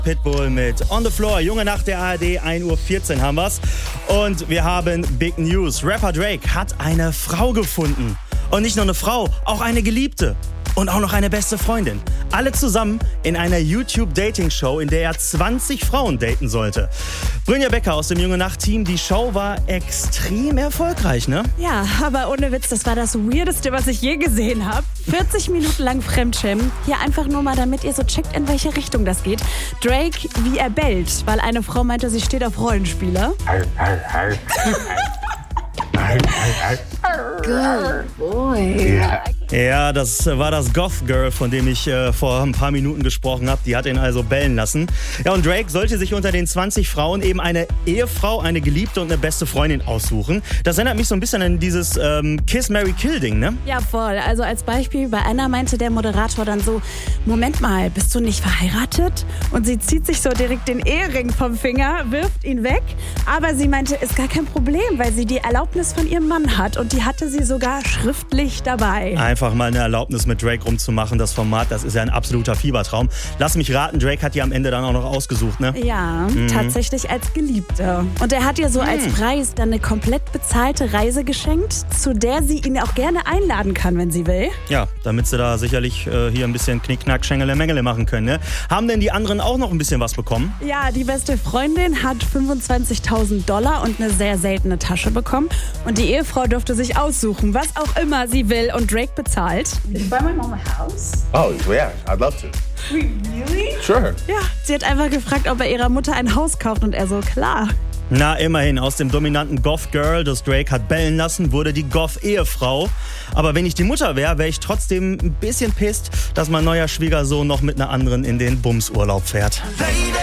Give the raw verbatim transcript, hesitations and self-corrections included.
Pitbull mit On the Floor. Junge Nacht der A R D, ein Uhr vierzehn haben wir's. Und wir haben Big News. Rapper Drake hat eine Frau gefunden. Und nicht nur eine Frau, auch eine Geliebte. Und auch noch eine beste Freundin. Alle zusammen in einer YouTube-Dating-Show, in der er zwanzig Frauen daten sollte. Brynja Becker aus dem Junge Nacht-Team. Die Show war extrem erfolgreich, ne? Ja, aber ohne Witz, das war das Weirdeste, was ich je gesehen habe. vierzig Minuten lang Fremdschämen. Hier einfach nur mal, damit ihr so checkt, in welche Richtung das geht. Drake, wie er bellt, weil eine Frau meinte, sie steht auf Rollenspiele. Good boy. Ja. Ja, das war das Goth Girl, von dem ich äh, vor ein paar Minuten gesprochen habe. Die hat ihn also bellen lassen. Ja, und Drake sollte sich unter den zwanzig Frauen eben eine Ehefrau, eine Geliebte und eine beste Freundin aussuchen. Das erinnert mich so ein bisschen an dieses ähm, Kiss-Marry-Kill-Ding, ne? Ja, voll. Also als Beispiel, bei einer meinte der Moderator dann so, Moment mal, bist du nicht verheiratet? Und sie zieht sich so direkt den Ehering vom Finger, wirft ihn weg. Aber sie meinte, ist gar kein Problem, weil sie die Erlaubnis von ihrem Mann hat. Und die hatte sie sogar schriftlich dabei. Einfach mal eine Erlaubnis mit Drake rumzumachen, das Format, das ist ja ein absoluter Fiebertraum. Lass mich raten, Drake hat die am Ende dann auch noch ausgesucht, ne? Ja, mhm. tatsächlich als Geliebte. Und er hat ihr so mhm. als Preis dann eine komplett bezahlte Reise geschenkt, zu der sie ihn auch gerne einladen kann, wenn sie will. Ja, damit sie da sicherlich äh, hier ein bisschen Knickknack, Schengele, Mengele machen können, ne? Haben denn die anderen auch noch ein bisschen was bekommen? Ja, die beste Freundin hat fünfundzwanzigtausend Dollar und eine sehr seltene Tasche bekommen. Und die Ehefrau durfte sich aussuchen, was auch immer sie will, und Drake bezahlt. Did you buy my mom a house? Oh, yeah, I'd love to. Really? Sure. Ja, sie hat einfach gefragt, ob er ihrer Mutter ein Haus kauft, und er so, klar. Na, immerhin, aus dem dominanten Goth-Girl, das Drake hat bellen lassen, wurde die Goth-Ehefrau. Aber wenn ich die Mutter wäre, wäre ich trotzdem ein bisschen pisst, dass mein neuer Schwiegersohn noch mit einer anderen in den Bumsurlaub fährt.